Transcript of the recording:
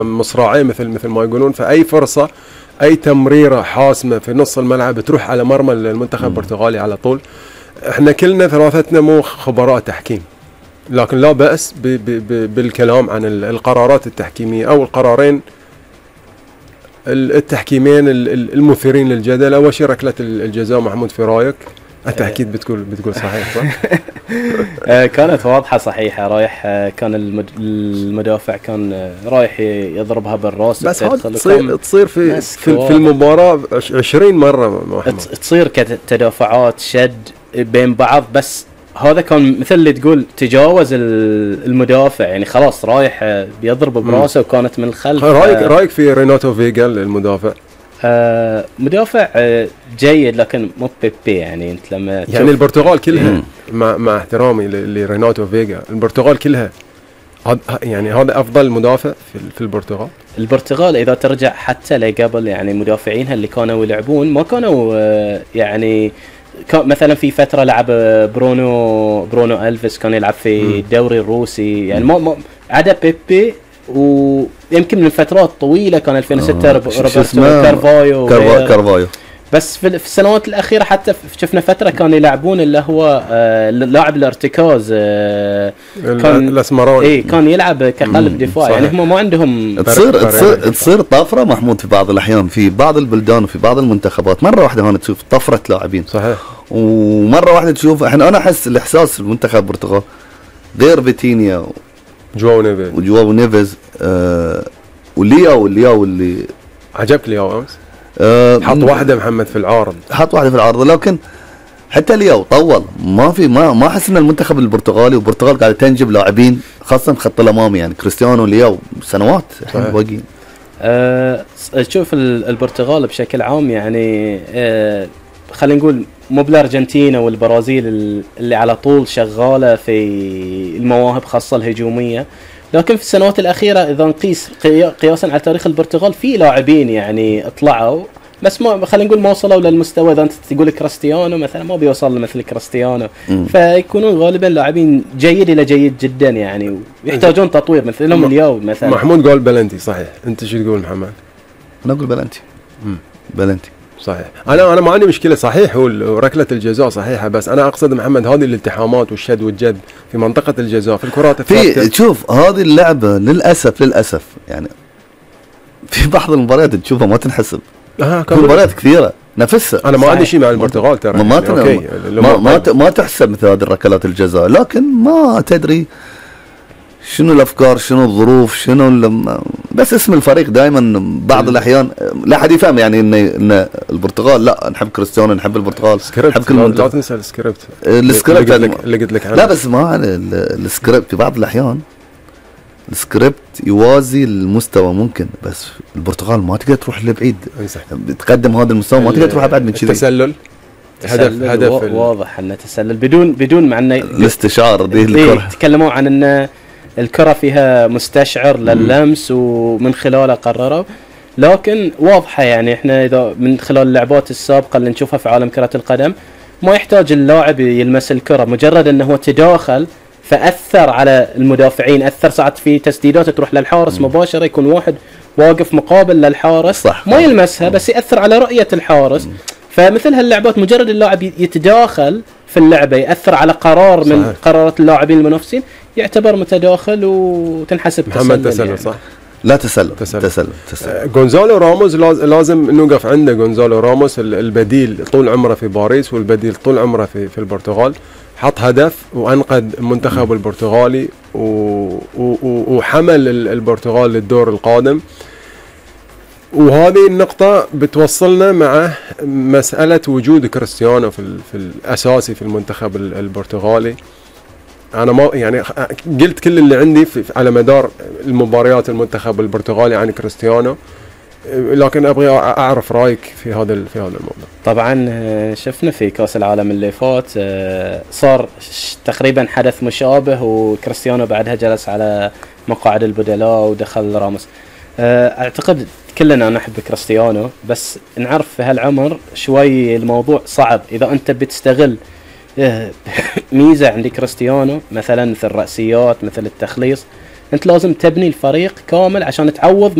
مصراعيه مثل ما يقولون، فاي فرصه اي تمريره حاسمه في نص الملعب تروح على مرمى المنتخب البرتغالي على طول. احنا كلنا ثلاثتنا مو خبراء تحكيم، لكن لا بأس بالكلام عن القرارات التحكيميه او القرارين التحكيمين المثيرين للجدل. اول شيء ركله الجزاء، محمود في رايك؟ انت اكيد بتقول صحيح صح؟ كانت واضحه صحيحه، رايح كان المدافع كان رايح يضربها بالراس، بس هذا تصير في المباراه 20 مره محمد. تصير كتدافعات شد بين بعض، بس هذا كان مثل اللي تقول تجاوز المدافع، يعني خلاص رايح بيضرب براسه وكانت من الخلف. رايك في ريناتو فيجا المدافع؟ مدافع جيد لكن مو بيبي، يعني انت لما يعني البرتغال كلها مع احترامي لريناتو فيجا، البرتغال كلها يعني هذا افضل مدافع في البرتغال اذا ترجع حتى لقبل، يعني مدافعينها اللي كانوا يلعبون ما كانوا يعني مثلا في فتره لعب برونو ألفيس كان يلعب في الدوري الروسي، يعني ما عدا بيبي، ويمكن من فترات طويله كان 2006 روبرتو كارفايو. بس في السنوات الاخيره حتى شفنا فتره كانوا يلعبون اللي هو لاعب الارتكاز كان الاسمراني، كان يلعب كقلب دفاع. يعني هم ما عندهم تصير طفره محمود في بعض الاحيان في بعض البلدان وفي بعض المنتخبات. مره واحده هون تشوف طفره لاعبين صحيح، ومره واحده تشوف انا احس الاحساس المنتخب البرتغال غير فيتينيا وجواو نيفيز ولياو اللي عجبك لياو امس حط واحده محمد في العارض، لكن حتى لياو طول ما احس ان المنتخب البرتغالي والبرتغال قاعده تنجب لاعبين خاصه خط الامامي، يعني كريستيانو ولياو سنوات الحين باقيين. تشوف البرتغال بشكل عام، يعني خلينا نقول مو بالارجنتين والبرازيل اللي على طول شغاله في المواهب خاصه الهجوميه، لكن في السنوات الاخيره اذا نقيس قياسا على تاريخ البرتغال في لاعبين يعني طلعوا، بس ما خلينا نقول ما وصلوا للمستوى. اذا انت تقول كريستيانو مثلا ما بيوصل مثل كريستيانو، فيكونون غالبا لاعبين جيد الى جيد جدا يعني، ويحتاجون تطوير مثلهم اليوم مثلا. محمود قال بلنتي صحيح، انت شو تقول محمد؟ انا اقول بلنتي صحيح. انا ما عندي مشكله صحيح، وركله الجزاء صحيحه، بس انا اقصد محمد هذه الالتحامات والشد والجد في منطقه الجزاء في الكرات في شوف هذه اللعبه للاسف يعني في بعض المباريات تشوفها ما تنحسب. في مباريات كثيره نفسها. انا ما عندي شيء مع البرتغال ترى ما تحسب مثل هذه الركلات الجزاء، لكن ما تدري شنو الافكار، شنو الظروف، بس اسم الفريق دائما بعض الاحيان لا حد يفهم، يعني ان البرتغال لا نحب كريستيانو، نحب البرتغال، نحب كل لا تنسى السكريبت اللي قلت لك عنه. لا بس ما السكريبت في بعض الاحيان السكريبت يوازي المستوى ممكن، بس البرتغال ما تقدر تروح لبعيد، تقدم هذا المستوى ما تقدر تروح ابعد من كذا. التسلل هدف واضح انه تسلل بدون مع انه الاستشعار دي الكره. تكلموا عن ان الكره فيها مستشعر لللمس ومن خلاله قرروا، لكن واضحه يعني احنا اذا من خلال اللعبات السابقه اللي نشوفها في عالم كره القدم ما يحتاج اللاعب يلمس الكره، مجرد انه هو تداخل فاثر على المدافعين، اثر ساعات في تسديدات تروح للحارس مباشره، يكون واحد واقف مقابل للحارس صح ما يلمسها بس ياثر على رؤيه الحارس. فمثل هاللعبات مجرد اللاعب يتداخل في اللعبه ياثر على قرار صحيح. من قرارات اللاعبين المنافسين يعتبر متداخل وتنحسب تسلل يعني. صح لا تسلل. غونزالو راموس لازم نوقف عنده. غونزالو راموس البديل طول عمره في باريس والبديل طول عمره في البرتغال، حط هدف وانقذ المنتخب البرتغالي وحمل البرتغال للدور القادم. وهذه النقطة بتوصلنا مع مسألة وجود كريستيانو في الأساسي في المنتخب البرتغالي. أنا ما يعني قلت كل اللي عندي على مدار المباريات المنتخب البرتغالي عن كريستيانو، لكن أبغى أعرف رأيك في هذا الموضوع. طبعا شفنا في كأس العالم اللي فات صار تقريبا حدث مشابه، وكريستيانو بعدها جلس على مقاعد البدلاء ودخل راموس. اعتقد كلنا نحب كريستيانو، بس نعرف في هالعمر شوي الموضوع صعب. اذا انت بتستغل ميزه عند كريستيانو مثلا مثل الرأسيات مثل التخليص، انت لازم تبني الفريق كامل عشان تعوض